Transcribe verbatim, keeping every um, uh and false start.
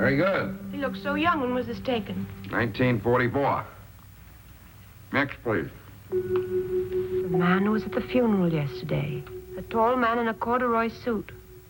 Very good. He looked so young. When was this taken? nineteen forty-four. Next, please. The man who was at the funeral yesterday. A tall man in a corduroy suit.